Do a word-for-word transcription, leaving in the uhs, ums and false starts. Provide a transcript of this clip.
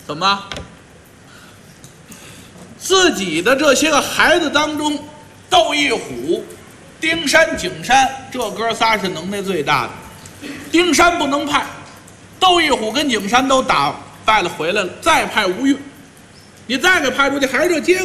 怎么？自己的这些个孩子当中，窦一虎、丁山、景山这哥仨是能耐最大的。丁山不能派，窦一虎跟景山都打败了回来了，再派吴越，你再给派出去还是这结果。